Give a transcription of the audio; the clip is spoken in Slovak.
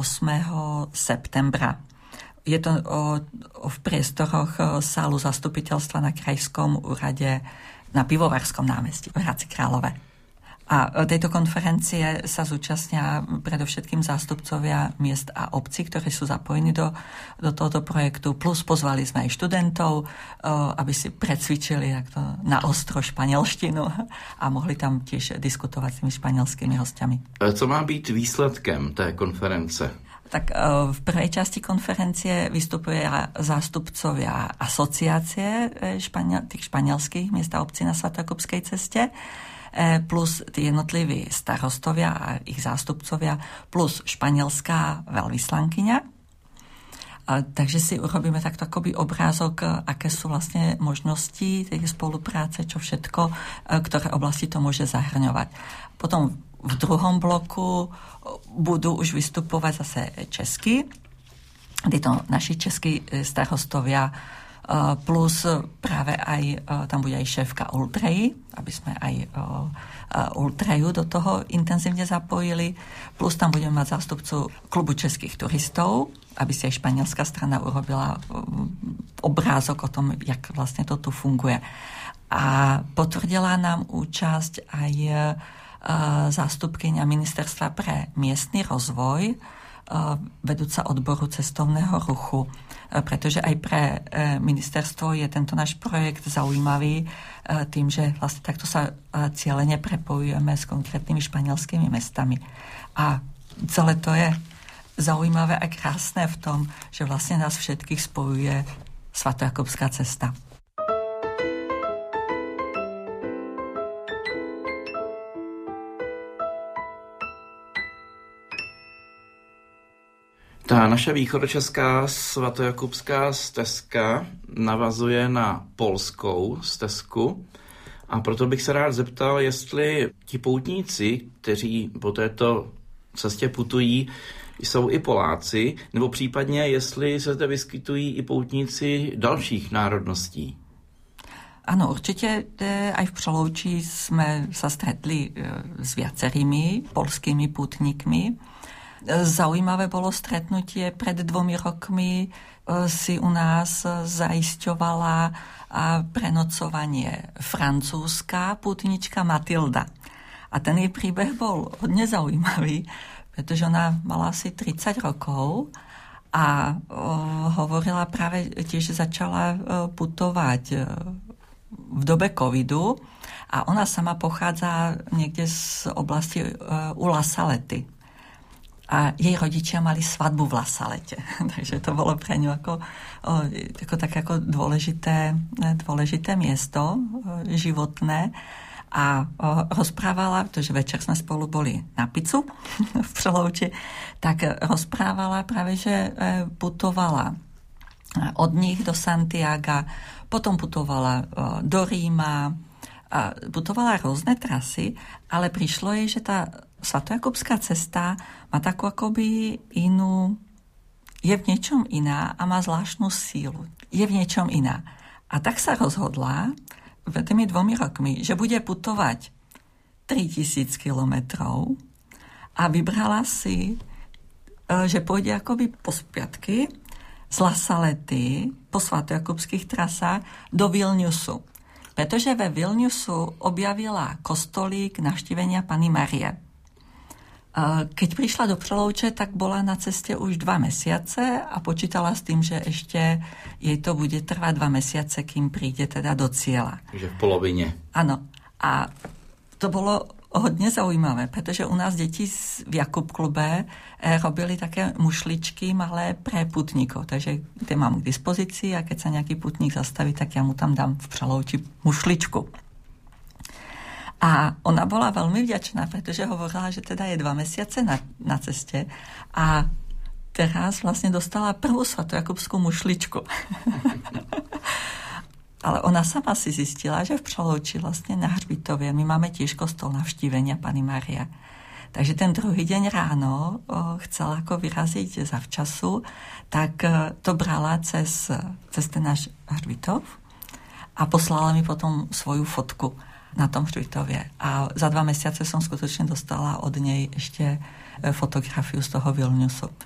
septembra. Je to v priestoroch sálu zastupiteľstva na Krajskom úrade na Pivovarskom námestí v Hradci Králové. A tejto konferencie sa zúčastnia predovšetkým zástupcovia miest a obcí, ktorí sú zapojení do tohoto projektu, plus pozvali sme aj študentov, aby si precvičili takto na ostro španielštinu a mohli tam tiež diskutovať s tými španielskými hostiami. Co má byť výsledkem té konference? Tak v prvej časti konferencie vystupuje zástupcovia asociácie tých španielských miest a obcí na Svatojakubskej ceste, plus tí jednotliví starostovia a ich zástupcovia, plus španielská veľvyslankyňa. Takže si urobíme takto akoby obrázok, aké sú vlastne možnosti tej spolupráce, čo všetko, ktoré oblasti to môže zahrňovať. Potom v druhom bloku budú už vystupovať zase česky, títo naši českí starostovia, plus práve aj tam bude aj šéfka Ultreji, aby sme aj Ultreju do toho intenzívne zapojili, plus tam budeme mať zástupcu klubu českých turistov, aby si aj španielská strana urobila obrázok o tom, jak vlastne to tu funguje. A potvrdila nám účasť aj zástupkyňa Ministerstva pre miestny rozvoj, vedúca odboru cestovného ruchu, pretože aj pre ministerstvo je tento náš projekt zaujímavý tým, že vlastne takto sa cieľene prepojujeme s konkrétnymi španielskými mestami. A celé to je zaujímavé a krásne v tom, že vlastne nás všetkých spojuje Svatojakubská cesta. Ta naše východočeská svatojakubská stezka navazuje na polskou stezku a proto bych se rád zeptal, jestli ti poutníci, kteří po této cestě putují, jsou i Poláci, nebo případně jestli se zde vyskytují i poutníci dalších národností. Áno, určite aj v Přelouči sme sa stretli s viacerými polskými pútnikmi. Zaujímavé bolo stretnutie. Pred 2 rokmi si u nás zaisťovala prenocovanie francúzska pútnička Matilda. A ten jej príbeh bol hodne zaujímavý, pretože ona mala asi 30 rokov a hovorila práve tiež, že začala putovať v dobe covidu a ona sama pochádza niekde z oblasti u La Salety. A jej rodičia mali svadbu v La Salete. Takže to bolo pre ňu ako také ako dôležité miesto životné. A rozprávala, pretože večer sme spolu boli na pizzu v Přelouči, tak rozprávala práve, že putovala od nich do Santiaga, potom putovala do Ríma, putovala rôzne trasy, ale prišlo jej, že tá Svatojakubská cesta má takú akoby inú, je v niečom iná a má zvláštnu sílu. Je v niečom iná. A tak sa rozhodla pred tými 2 rokmi, že bude putovať 3000 kilometrov a vybrala si, že pôjde akoby po spiatky z La Salety po svatojakubských trasách do Vilniusu. Pretože ve Vilniusu objavila kostolík Navštívenia Panny Márie. Keď prišla do Přelouče, tak bola na ceste už 2 mesiace a počítala s tým, že ešte jej to bude trvať 2 mesiace, kým príde teda do cieľa. Takže v polovine. Áno. A to bolo hodne zaujímavé, pretože u nás deti v Jakub klube robili také mušličky malé pre putníkov. Takže tie mám k dispozícii a keď sa nejaký putník zastaví, tak ja mu tam dám v Přelouči mušličku. A ona bola veľmi vďačná, pretože hovorila, že teda je 2 mesiace na ceste a teraz vlastne dostala prvú svatojakubskú mušličku. Ale ona sama si zistila, že v Přelouči vlastne na Hřbitovie my máme tiež kostol Navštívenia Panny Márie. Takže ten druhý deň ráno chcela ako vyraziť zavčasu, tak to brala cez ten náš Hřbitov a poslala mi potom svoju fotku na tom Hřbitovie. A za 2 mesiace som skutočne dostala od nej ešte fotografiu z toho Vilniusu.